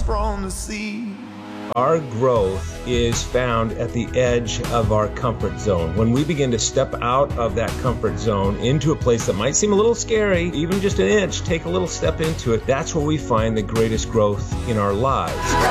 from the sea. Our growth is found at the edge of our comfort zone. When we begin to step out of that comfort zone into a place that might seem a little scary, even just an inch, take a little step into it, that's where we find the greatest growth in our lives.